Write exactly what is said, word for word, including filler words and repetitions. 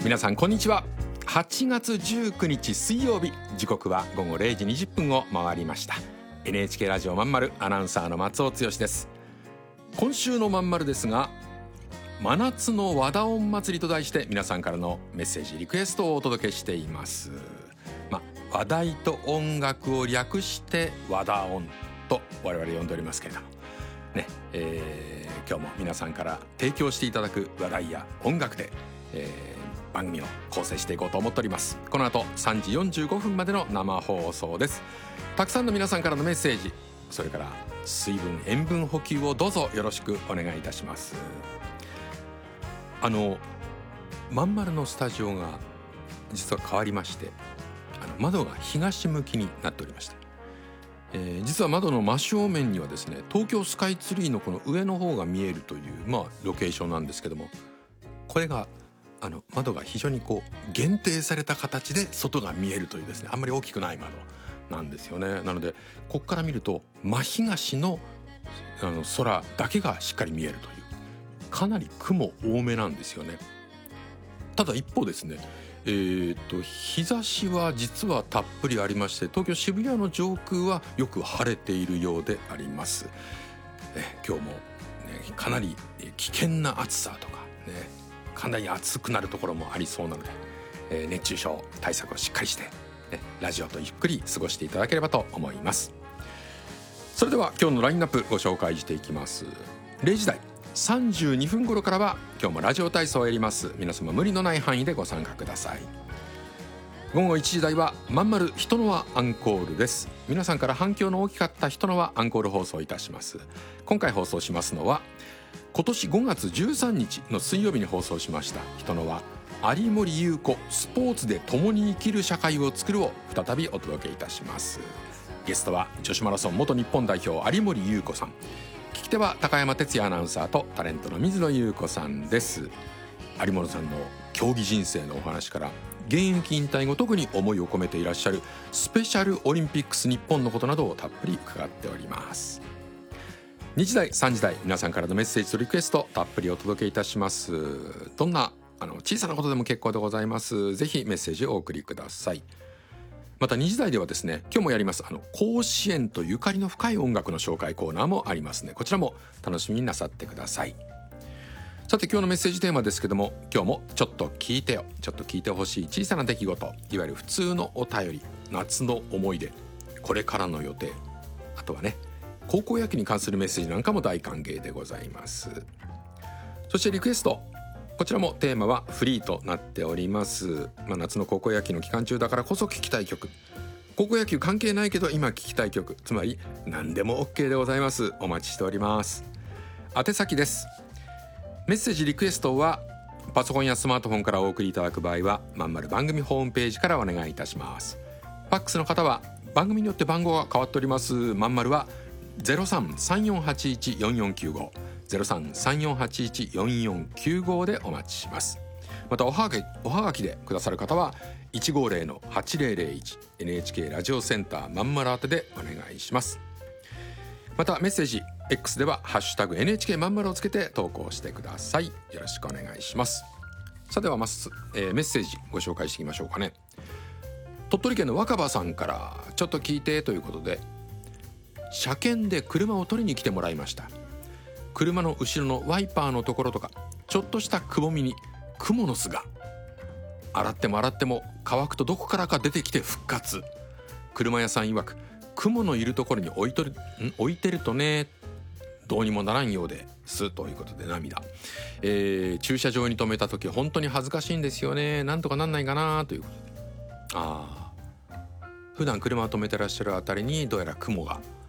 皆さんこんにちは。はちがつじゅうくにち水曜日、時刻はごごれいじにじゅっぷんを回りました。 エヌエイチケー ラジオまんまるアナウンサーの松尾剛です。今週のまんまるですが、真夏の和田音祭りと題して皆さんからのメッセージリクエストをお届けしています。まあ、話題と音楽を略して和田音と我々呼んでおりますけれどもね、えー、今日も皆さんから提供していただく話題や音楽で、えー、番組を構成していこうと思っております。この後さんじよんじゅうごふんまでの生放送です。たくさんの皆さんからのメッセージ、それから水分塩分補給をどうぞよろしくお願いいたします。あのまんまるのスタジオが実は変わりまして、あの窓が東向きになっておりまして、えー、実は窓の真正面にはですね、東京スカイツリーのこの上の方が見えるという、まあ、ロケーションなんですけども、これがあの窓が非常にこう限定された形で外が見えるというですね、あんまり大きくない窓なんですよね。なのでここから見ると真東の、あの空だけがしっかり見えるという、かなり雲多めなんですよね。ただ一方ですね、えー、と日差しは実はたっぷりありまして、東京渋谷の上空はよく晴れているようであります。え今日も、ね、かなり危険な暑さとかね、かなり暑くなるところもありそうなので、えー、熱中症対策をしっかりして、ね、ラジオとゆっくり過ごしていただければと思います。それでは今日のラインナップご紹介していきます。れいじ台さんじゅうにふん頃からは今日もラジオ体操をやります。皆様無理のない範囲でご参加ください。ごごいちじ台はまんまる人の輪アンコールです。皆さんから反響の大きかった人の輪アンコール放送いたします。今回放送しますのは今年ごがつじゅうさんにちの水曜日に放送しました人の輪有森裕子スポーツで共に生きる社会を作るを再びお届けいたします。ゲストは女子マラソン元日本代表有森裕子さん、聞き手は高山哲也アナウンサーとタレントの水野優子さんです。有森さんの競技人生のお話から、現役引退後特に思いを込めていらっしゃるスペシャルオリンピックス日本のことなどをたっぷり伺っております。にじ台さんじ台皆さんからのメッセージとリクエストたっぷりお届けいたします。どんなあの小さなことでも結構でございます。ぜひメッセージをお送りください。またにじ台ではですね、今日もやりますあの甲子園とゆかりの深い音楽の紹介コーナーもありますね。こちらも楽しみになさってください。さて今日のメッセージテーマですけども、今日もちょっと聞いてよ、ちょっと聞いてほしい小さな出来事、いわゆる普通のお便り、夏の思い出、これからの予定、あとはね高校野球に関するメッセージなんかも大歓迎でございます。そしてリクエスト、こちらもテーマはフリーとなっております。まあ、夏の高校野球の期間中だからこそ聞きたい曲、高校野球関係ないけど今聞きたい曲、つまり何でも OK でございます。お待ちしております。宛先です。メッセージリクエストはパソコンやスマートフォンからお送りいただく場合はまんまる番組ホームページからお願いいたします。ファックスの方は番組によって番号が変わっております。まんまるは ゼロさん さんよんはちいち よんよんきゅうご ゼロさん さんよんはちいち よんよんきゅうご でお待ちします。またおはがき、おはがきでくださる方はいちごゼロのはちゼロゼロいち エヌエイチケー ラジオセンターまんまる宛てでお願いします。またメッセージ X ではハッシュタグ エヌエイチケー まんまるをつけて投稿してください。よろしくお願いします。さあではまず、えー、メッセージご紹介していきましょうかね。鳥取県の若葉さんからちょっと聞いてということで、車検で車を取りに来てもらいました。車の後ろのワイパーのところとかちょっとしたくぼみにクモの巣が、洗っても洗っても乾くとどこからか出てきて復活。車屋さん曰くクモのいるところに置いとるん置いてるとねどうにもならんようですということで涙、えー、駐車場に止めた時本当に恥ずかしいんですよね、なんとかなんないかなということで、ああ普段車を止めてらっしゃるあたりにどうやらクモが